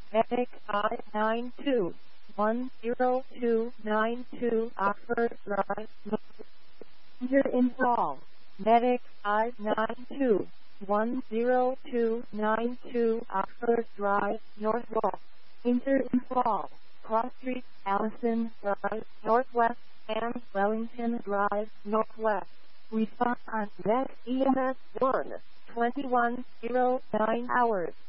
Medic I-92-10292 Oxford Drive. Enter install. Medic I-92-10292 Oxford Drive, Northwest. Enter install. Cross Street, Allison Drive, Northwest, and Wellington Drive, Northwest. Response on Net EMS 1, 2109 hours.